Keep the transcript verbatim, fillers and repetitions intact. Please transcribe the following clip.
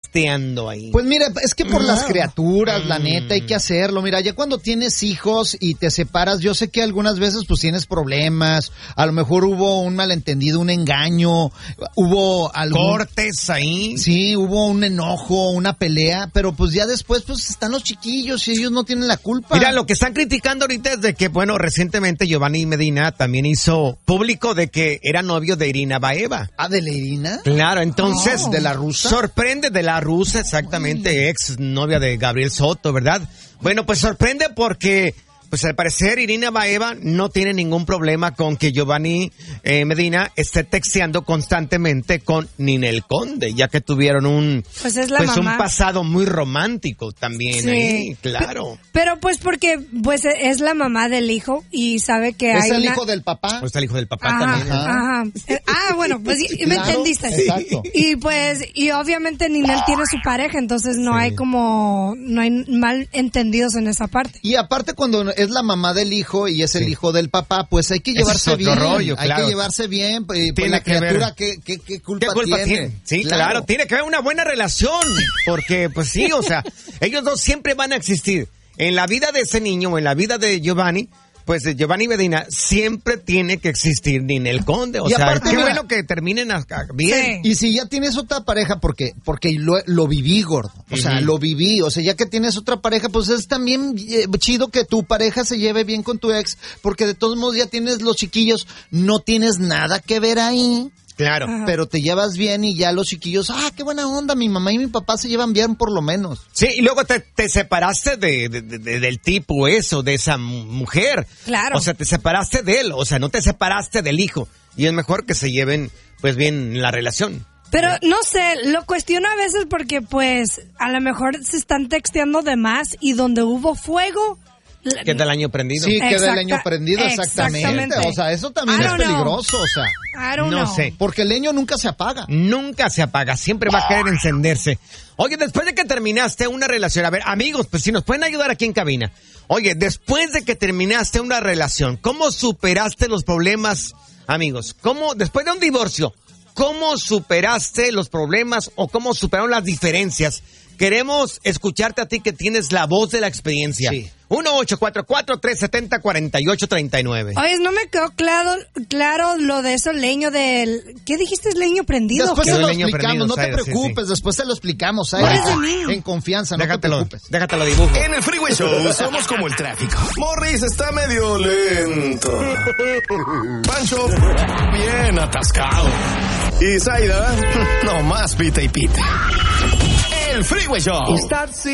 texteando ahí? Pues mira, es que por no. las criaturas, mm. la neta, hay que hacerlo. Mira, ya cuando tienes hijos y te separas, yo sé que algunas veces pues tienes problemas, a lo mejor hubo un malentendido, un engaño, hubo algún... cortes ahí. Sí, hubo un enojo, una pelea, pero pues ya después pues están los chiquillos y ellos no tienen la culpa. Mira, lo que están criticando ahorita es de que, bueno, recientemente Giovanni Medina también hizo público de que era novio de Irina Baeva. ¿Ah, de la Irina? Claro, entonces... Oh. ¿De la rusa? Sorprende de la rusa, exactamente, Uy. ex novia de Gabriel Soto, ¿verdad? Bueno, pues sorprende porque... Pues al parecer Irina Baeva no tiene ningún problema con que Giovanni eh, Medina esté texteando constantemente con Ninel Conde, ya que tuvieron un pues, es la pues mamá. un pasado muy romántico también, sí. ahí, claro. Pero pues porque pues es la mamá del hijo y sabe que ¿Es hay el una... hijo del papá? Pues el hijo del papá ajá, también. Ajá. ajá. Ah, bueno, pues sí, me claro, entendiste. Exacto. Y pues y obviamente Ninel tiene su pareja, entonces no sí. hay como no hay mal entendidos en esa parte. Y aparte cuando es la mamá del hijo y es el sí. hijo del papá, pues hay que llevarse es bien, rollo, hay claro. que llevarse bien, pues, tiene la que criatura ¿qué, qué, qué, culpa ¿Qué culpa tiene? tiene? Sí, claro. claro, tiene que haber una buena relación, porque pues sí, o sea, ellos dos siempre van a existir. En la vida de ese niño o en la vida de Giovanni, pues de Giovanni Medina, siempre tiene que existir Ninel Conde. O y sea, aparte, qué mira, bueno que terminen acá bien. Sí. Y si ya tienes otra pareja, porque porque lo, lo viví, gordo. O sea, uh-huh. lo viví. O sea, ya que tienes otra pareja, pues es también eh, chido que tu pareja se lleve bien con tu ex, porque de todos modos ya tienes los chiquillos, no tienes nada que ver ahí. Claro. Ajá. Pero te llevas bien y ya los chiquillos, ah, qué buena onda, mi mamá y mi papá se llevan bien por lo menos. Sí, y luego te, te separaste de, de, de, del tipo eso, de esa mujer. Claro. O sea, te separaste de él, o sea, no te separaste del hijo. Y es mejor que se lleven, pues, bien la relación. Pero no sé, lo cuestiono a veces porque, pues, a lo mejor se están texteando de más y donde hubo fuego... Queda el año prendido. Sí, queda Exacta, el año prendido, exactamente. exactamente. O sea, eso también es peligroso, know. o sea. I don't no know. sé. Porque el leño nunca se apaga. Nunca se apaga, siempre va a querer encenderse. Oye, después de que terminaste una relación, a ver, amigos, pues si nos pueden ayudar aquí en cabina. Oye, después de que terminaste una relación, ¿cómo superaste los problemas, amigos? ¿Cómo, después de un divorcio, cómo superaste los problemas o cómo superaron las diferencias? Queremos escucharte a ti que tienes la voz de la experiencia. Sí. uno ocho cuatro cuatro, tres siete cero, cuatro ocho tres nueve. Oye, no me quedó claro, claro lo de eso, leño del... ¿Qué dijiste, es leño prendido? Después ¿qué? se lo leño explicamos, prendido, no te Zaira, preocupes, sí, sí. después te lo explicamos, ¿Cuál es de mí? En confianza, no déjatelo, te preocupes. Déjatelo dibujo. En el Freeway Show somos como el tráfico. Morris está medio lento. Pancho, bien atascado. Y Zaida, no más pita y pita. El Freeway Show.